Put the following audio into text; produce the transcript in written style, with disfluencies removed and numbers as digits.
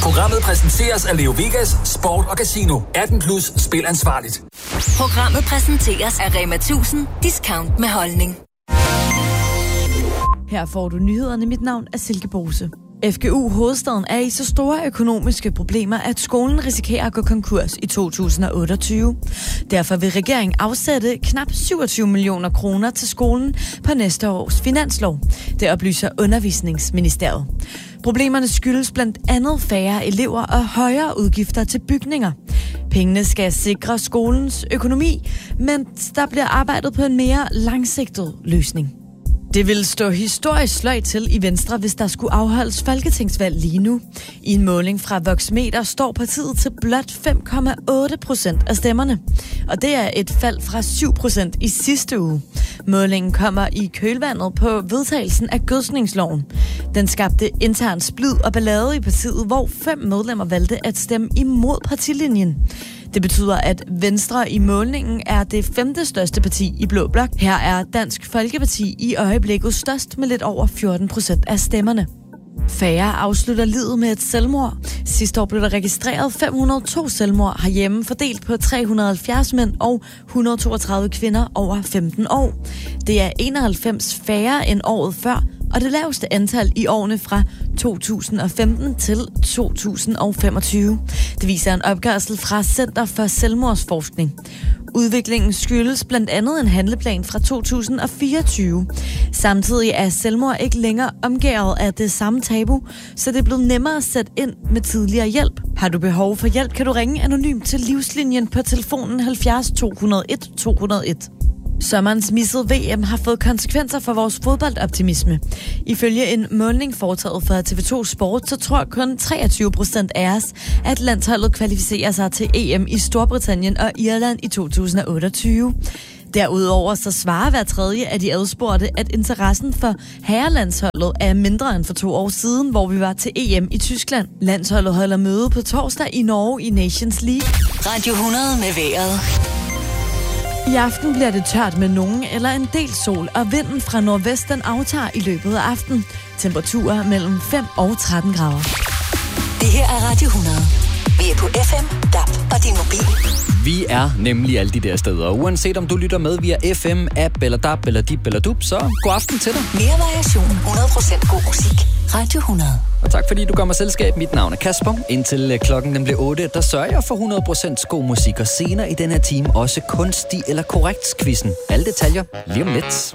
Programmet præsenteres af Leo Vegas, Sport og Casino. 18+ spil ansvarligt. Programmet præsenteres af Rema 1000 Discount med holdning. Her får du nyhederne. Mit navn er Silke Bose. FGU Hovedstaden er i så store økonomiske problemer, at skolen risikerer at gå konkurs i 2028. Derfor vil regeringen afsætte knap 27 millioner kroner til skolen på næste års finanslov. Det oplyser Undervisningsministeriet. Problemerne skyldes blandt andet færre elever og højere udgifter til bygninger. Pengene skal sikre skolens økonomi, men der bliver arbejdet på en mere langsigtet løsning. Det vil stå historisk sløjt til i Venstre, hvis der skulle afholdes folketingsvalg lige nu. I en måling fra Voxmeter står partiet til blot 5,8% af stemmerne. Og det er et fald fra 7% i sidste uge. Målingen kommer i kølvandet på vedtagelsen af gødsningsloven. Den skabte intern splid og ballade i partiet, hvor 5 medlemmer valgte at stemme imod partilinjen. Det betyder, at Venstre i målingen er det 5. største parti i Blå Blok. Her er Dansk Folkeparti i øjeblikket størst med lidt over 14% af stemmerne. Færre afslutter livet med et selvmord. Sidste år blev der registreret 502 selvmord herhjemme, fordelt på 370 mænd og 132 kvinder over 15 år. Det er 91 færre end året før, og det laveste antal i årene fra 2015 til 2025. Det viser en opgørelse fra Center for Selvmordsforskning. Udviklingen skyldes blandt andet en handleplan fra 2024. Samtidig er selvmord ikke længere omgærdet af det samme tabu, så det er blevet nemmere at sætte ind med tidligere hjælp. Har du behov for hjælp, kan du ringe anonymt til Livslinjen på telefonen 70 201 201. Sommerens missede VM har fået konsekvenser for vores fodboldoptimisme. Ifølge en måling foretaget for TV2 Sport, så tror kun 23% af os, at landsholdet kvalificerer sig til EM i Storbritannien og Irland i 2028. Derudover så svarer hver tredje af de adspurgte, at interessen for herrelandsholdet er mindre end for 2 år siden, hvor vi var til EM i Tyskland. Landsholdet holder møde på torsdag i Norge i Nations League. Radio 100 med vejret. I aften bliver det tørt med nogen eller en del sol, og vinden fra nordvest den aftager i løbet af aftenen. Temperaturer mellem 5 og 13 grader. Det her er Radio 100. Vi er på FM, DAB og din mobil. Vi er nemlig alle de der steder. Uanset om du lytter med via FM, app eller DAB eller dip eller dup, så god aften til dig. Mere variation, 100% god musik. Radio 100. Og tak fordi du gør mig selskab. Mit navn er Kasper. Indtil klokken den bliver 8, der sørger jeg for 100% god musik. Og senere i den her time også kunstig eller korrekt quizzen. Alle detaljer lige om lidt.